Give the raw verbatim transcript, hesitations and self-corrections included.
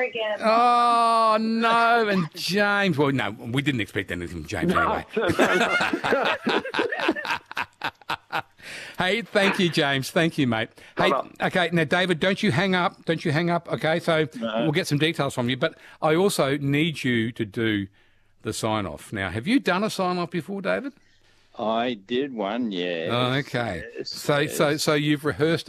again. Oh, no. And James, well, no, we didn't expect anything from James anyway. Hey, thank you, James. Thank you, mate. Hey, okay, now, David, don't you hang up. Don't you hang up, okay? So No. we'll get some details from you. But I also need you to do the sign-off. Now, have you done a sign-off before, David? I did one, yes. Oh, okay. Yes, so, yes. so, so you've rehearsed